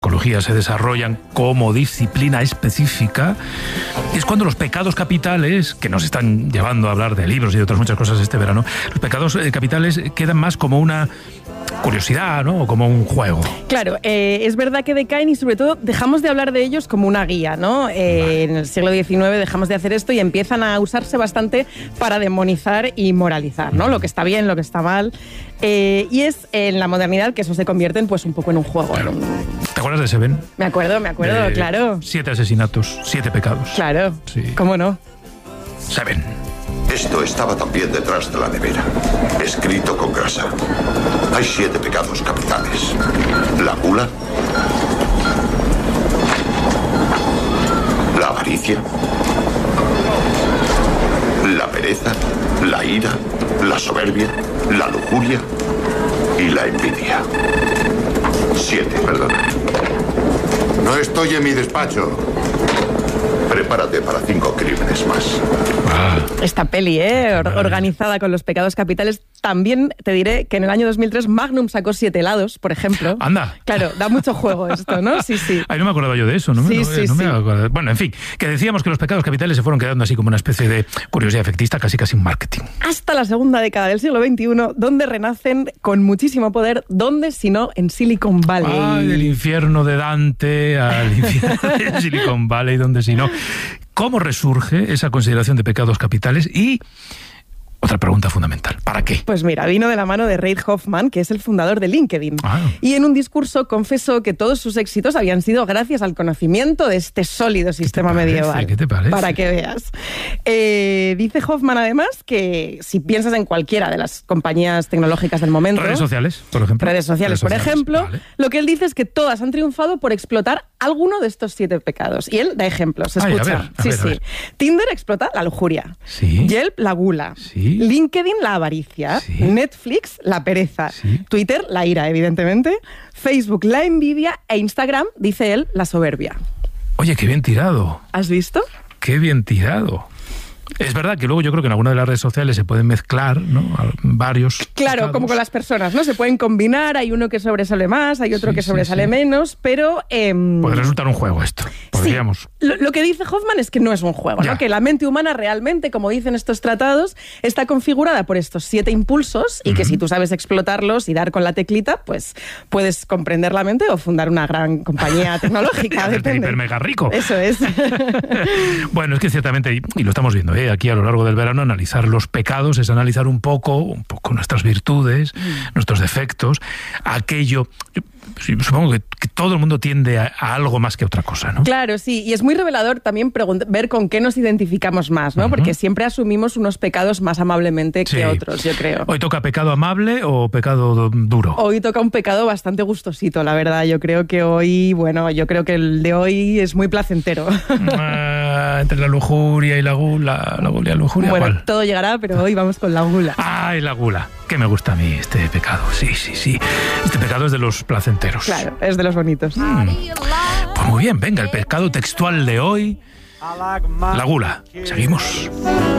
psicología se desarrollan como disciplina específica, es cuando los pecados capitales, que nos están llevando a hablar de libros y de otras muchas cosas este verano, los pecados capitales quedan más como una curiosidad, ¿no? O como un juego. Claro, es verdad que decaen y sobre todo dejamos de hablar de ellos como una guía, ¿no? En el siglo XIX dejamos de hacer esto y empiezan a usarse bastante para demonizar y moralizar, ¿no? Lo que está bien, lo que está mal. Y es en la modernidad que eso se convierte en, pues, un poco en un juego. Claro. ¿Te acuerdas de Seven? Me acuerdo, claro. 7 asesinatos, 7 pecados. Claro, sí. ¿Cómo no? Seven. Esto estaba también detrás de la nevera, escrito con grasa. Hay 7 pecados capitales. La gula, la avaricia, la pereza, la ira, la soberbia, la lujuria y la envidia. 7, perdona. No estoy en mi despacho. Prepárate para 5 crímenes más. Esta peli, organizada con los pecados capitales. También te diré que en el año 2003 Magnum sacó 7 helados, por ejemplo. Anda. Claro, da mucho juego esto, ¿no? Sí, sí. Ay, no me acordaba yo de eso, ¿no? Sí. Bueno, en fin, que decíamos que los pecados capitales se fueron quedando así como una especie de curiosidad efectista, casi un marketing. Hasta la segunda década del siglo XXI, donde renacen con muchísimo poder, ¿dónde si no en Silicon Valley? Ay, del infierno de Dante al infierno de Silicon Valley, donde si no. ¿Cómo resurge esa consideración de pecados capitales? Y otra pregunta fundamental, ¿para qué? Pues mira, vino de la mano de Reid Hoffman, que es el fundador de LinkedIn. Y en un discurso confesó que todos sus éxitos habían sido gracias al conocimiento de este sólido sistema medieval. ¿Qué te parece? Para que veas. Dice Hoffman, además, que si piensas en cualquiera de las compañías tecnológicas del momento... Redes sociales, por ejemplo. Por ejemplo, vale. Lo que él dice es que todas han triunfado por explotar alguno de estos 7 pecados. Y él da ejemplos, escucha. A ver. Tinder explota la lujuria. Sí. Yelp, la gula. Sí. LinkedIn, la avaricia. Sí. Netflix, la pereza. Sí. Twitter, la ira, evidentemente. Facebook, la envidia. E Instagram, dice él, la soberbia. Oye, qué bien tirado. ¿Has visto? Qué bien tirado. Es verdad que luego yo creo que en alguna de las redes sociales se pueden mezclar, ¿no? Varios. Claro, pecados. como con las personas, ¿no? Se pueden combinar, hay uno que sobresale más, hay otro que sobresale menos, pero... Puede resultar un juego esto, podríamos. Sí. Lo que dice Hoffman es que no es un juego, ¿no? Que la mente humana realmente, como dicen estos tratados, está configurada por estos 7 impulsos y que si tú sabes explotarlos y dar con la teclita, pues puedes comprender la mente o fundar una gran compañía tecnológica. Hacerte hiper mega rico. Eso es. Bueno, es que ciertamente, y lo estamos viendo, aquí a lo largo del verano, analizar los pecados es analizar un poco nuestras virtudes, nuestros defectos, aquello... Supongo que todo el mundo tiende a algo más que otra cosa, ¿no? Claro, sí, y es muy revelador también ver con qué nos identificamos más, ¿no? Porque siempre asumimos unos pecados más amablemente que otros, yo creo. ¿Hoy toca pecado amable o pecado duro? Hoy toca un pecado bastante gustosito, la verdad. Yo creo que el de hoy es muy placentero. Entre la lujuria y la gula, lujuria, bueno, ¿cuál? Todo llegará, pero hoy vamos con la gula. ¡Ay, la gula! Que me gusta a mí este pecado, sí. Este pecado es de los placenteros. Claro, es de los bonitos. Pues muy bien, venga, el pecado textual de hoy, la gula. Seguimos.